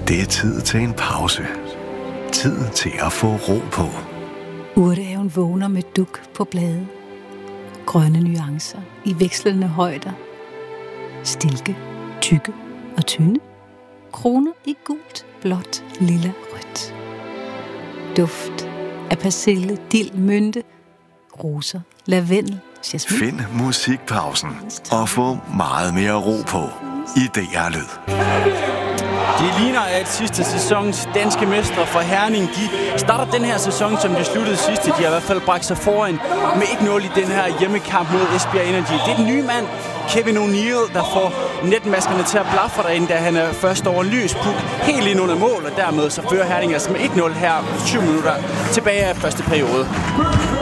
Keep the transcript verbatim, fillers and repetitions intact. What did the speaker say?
Det er tid til en pause. Tid til at få ro på. Urtehaven vågner med duk på blade. Grønne nuancer i vekslende højder. Stilke, tykke og tynde. Kroner i gult, blåt, lilla, rødt. Duft af persille, dild, mynte, roser, lavendel, jasmin. Find musikpausen og få meget mere ro på i D R Lyd. De ligner, at sidste sæsons danske mestre fra Herning, de starter den her sæson, som de sluttede sidste. De har i hvert fald bragt sig foran med et nul i den her hjemmekamp mod Esbjerg Energy. Det er den nye mand, Kevin O'Neill, der får netmaskerne til at blaffe derinde, da han er først over en lys puk helt ind under mål, og dermed så fører Herning altså med et nul her syv minutter tilbage af første periode.